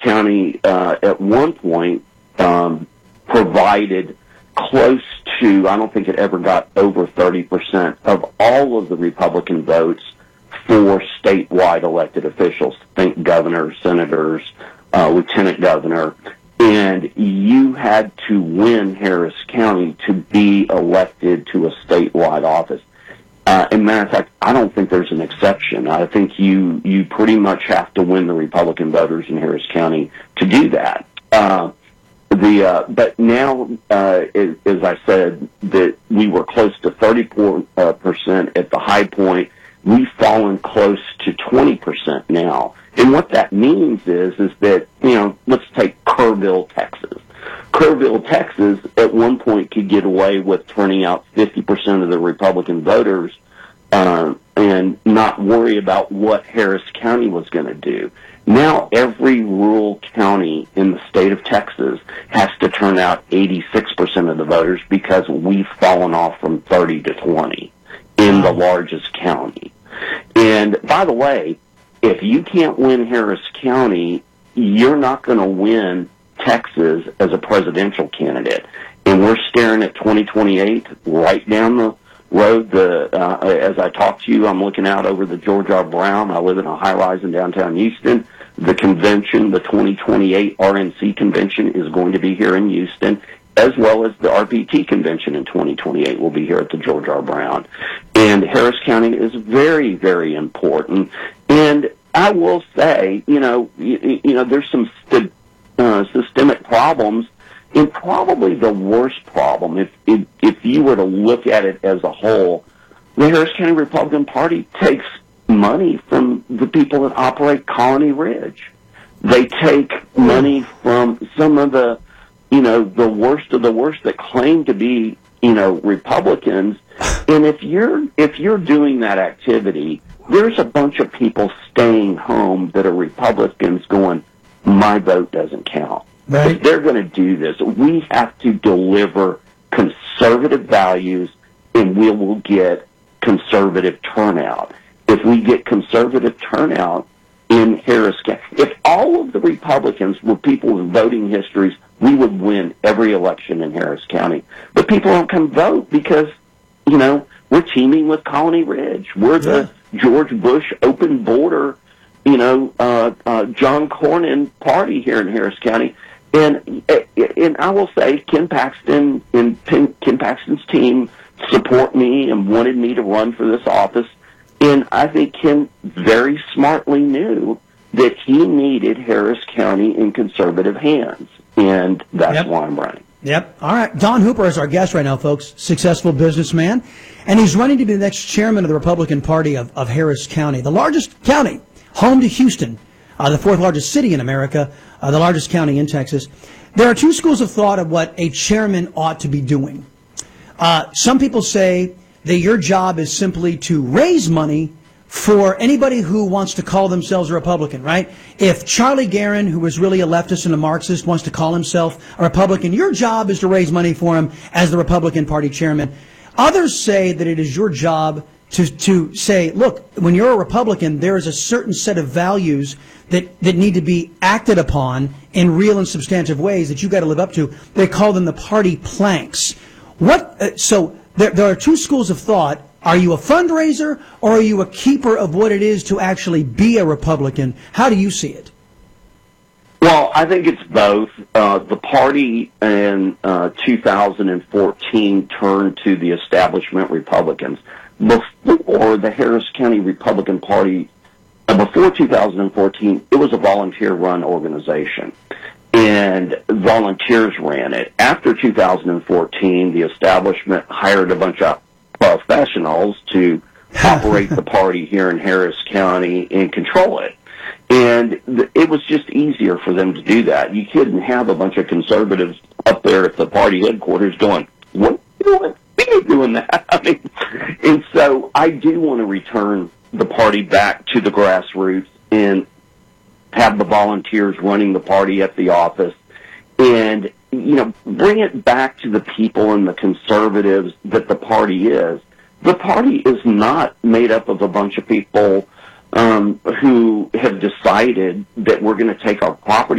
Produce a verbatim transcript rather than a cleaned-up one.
County, uh, at one point, um, provided close to, I don't think it ever got over thirty percent of all of the Republican votes for statewide elected officials. Think governor, senators, uh, lieutenant governor. And you had to win Harris County to be elected to a statewide office. Uh, as a matter of fact, I don't think there's an exception. I think you, you pretty much have to win the Republican voters in Harris County to do that. Uh, the, uh, but now, uh, as, as I said, that we were close to thirty-four percent at the high point. We've fallen close to twenty percent now. And what that means is, is that, you know, let's take Kerrville, Texas. Kerrville, Texas, at one point could get away with turning out fifty percent of the Republican voters uh, and not worry about what Harris County was going to do. Now every rural county in the state of Texas has to turn out eighty-six percent of the voters because we've fallen off from thirty to twenty in the largest county. And by the way, if you can't win Harris County, you're not going to win Texas as a presidential candidate. And we're staring at twenty twenty-eight right down the road. The, uh, as I talk to you, I'm looking out over the George R. Brown. I live in a high-rise in downtown Houston. The convention, the twenty twenty-eight R N C convention, is going to be here in Houston, as well as the R P T convention in twenty twenty-eight will be here at the George R. Brown. And Harris County is very, very important. And I will say, you know, you, you know, there's some st- uh, systemic problems, and probably the worst problem, if, if if you were to look at it as a whole, the Harris County Republican Party takes money from the people that operate Colony Ridge. They take money from some of the, you know, the worst of the worst that claim to be, you know, Republicans. And if you're if you're doing that activity, there's a bunch of people staying home that are Republicans going, my vote doesn't count. Right. If they're going to do this, we have to deliver conservative values, and we will get conservative turnout. If we get conservative turnout in Harris County, if all of the Republicans were people with voting histories, we would win every election in Harris County. But people don't come vote because, you know, we're teaming with Colony Ridge. We're the George Bush open border, you know, uh, uh, John Cornyn party here in Harris County. And and I will say, Ken Paxton and Ken Paxton's team support me and wanted me to run for this office. And I think Ken very smartly knew that he needed Harris County in conservative hands. And that's yep. why I'm running. Yep. All right. Don Hooper is our guest right now, folks. Successful businessman. And he's running to be the next chairman of the Republican Party of, of Harris County, the largest county, home to Houston, uh, the fourth largest city in America, uh, the largest county in Texas. There are two schools of thought of what a chairman ought to be doing. Uh, some people say that your job is simply to raise money for anybody who wants to call themselves a Republican, right? If Charlie Geren, who was really a leftist and a Marxist, wants to call himself a Republican, your job is to raise money for him as the Republican Party chairman. Others say that it is your job to, to say, look, when you're a Republican, there is a certain set of values that, that need to be acted upon in real and substantive ways that you've got to live up to. They call them the party planks. What, uh, so there, there are two schools of thought. Are you a fundraiser, or are you a keeper of what it is to actually be a Republican? How do you see it? Well, I think it's both. Uh, the party in uh, two thousand fourteen turned to the establishment Republicans. Before the Harris County Republican Party, uh, before two thousand fourteen, it was a volunteer-run organization, and volunteers ran it. After two thousand fourteen, the establishment hired a bunch of professionals to operate the party here in Harris County and control it. And th- it was just easier for them to do that. You couldn't have a bunch of conservatives up there at the party headquarters going, what are you doing? We ain't doing that. I mean, and so I do want to return the party back to the grassroots and have the volunteers running the party at the office and, you know, bring it back to the people and the conservatives that the party is. The party is not made up of a bunch of people um, who have decided that we're going to take our property